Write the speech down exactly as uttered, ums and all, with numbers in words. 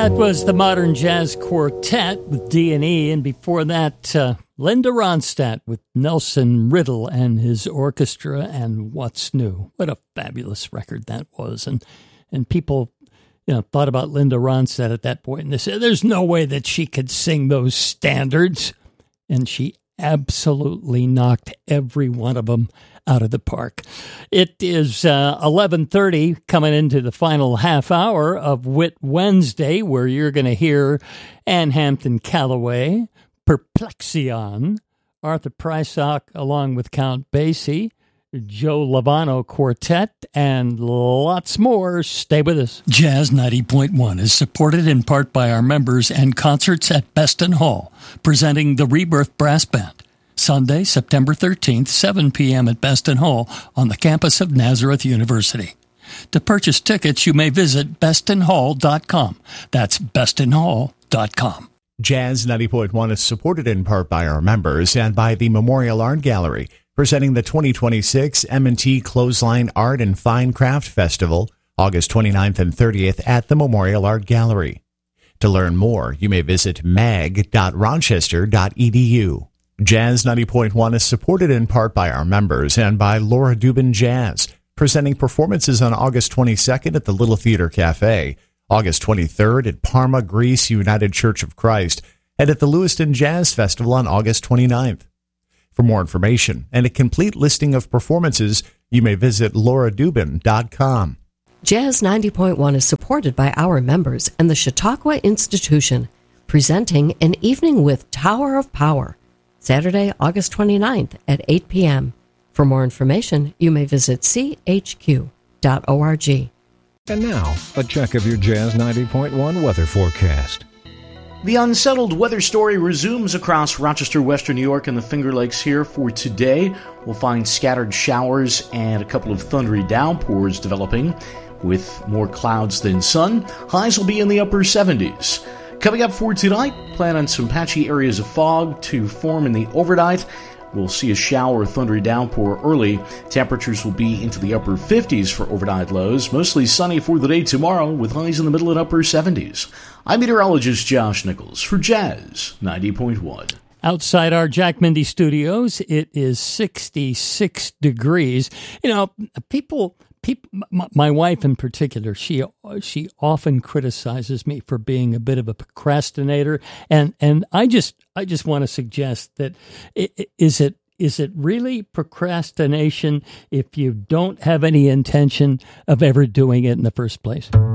That was the Modern Jazz Quartet with D and E, and before that, uh, Linda Ronstadt with Nelson Riddle and his orchestra and What's New. What a fabulous record that was. And and people, you know, thought about Linda Ronstadt at that point, and they said, there's no way that she could sing those standards. And she absolutely knocked every one of them out of the park. It is uh, eleven thirty, coming into the final half hour of Wit Wednesday, where you're going to hear Ann Hampton Callaway, Perplexion, Arthur Prysock, along with Count Basie, Joe Lovano Quartet, and lots more. Stay with us. Jazz ninety point one is supported in part by our members and concerts at Beston Hall, presenting the Rebirth Brass Band. Sunday, September thirteenth, seven p.m. at Beston Hall on the campus of Nazareth University. To purchase tickets, you may visit beston hall dot com. That's beston hall dot com. Jazz ninety point one is supported in part by our members and by the Memorial Art Gallery, presenting the twenty twenty-six M and T Clothesline Art and Fine Craft Festival, August twenty-ninth and thirtieth at the Memorial Art Gallery. To learn more, you may visit mag dot rochester dot e d u. Jazz ninety point one is supported in part by our members and by Laura Dubin Jazz, presenting performances on August twenty-second at the Little Theater Cafe, August twenty-third at Parma, Greece United Church of Christ, and at the Lewiston Jazz Festival on August twenty-ninth. For more information and a complete listing of performances, you may visit laura dubin dot com. Jazz ninety point one is supported by our members and the Chautauqua Institution, presenting An Evening with Tower of Power, Saturday, August twenty-ninth at eight p.m. For more information, you may visit c h q dot org. And now, a check of your Jazz ninety point one weather forecast. The unsettled weather story resumes across Rochester, Western New York, and the Finger Lakes here for today. We'll find scattered showers and a couple of thundery downpours developing with more clouds than sun. Highs will be in the upper seventies. Coming up for tonight, plan on some patchy areas of fog to form in the overnight. We'll see a shower or thundery downpour early. Temperatures will be into the upper fifties for overnight lows. Mostly sunny for the day tomorrow with highs in the middle and upper seventies. I'm meteorologist Josh Nichols for Jazz ninety point one. Outside our Jack Mindy studios, it is sixty-six degrees. You know, people... People, my wife in particular, she she often criticizes me for being a bit of a procrastinator, and and I just I just want to suggest that is it is it really procrastination if you don't have any intention of ever doing it in the first place?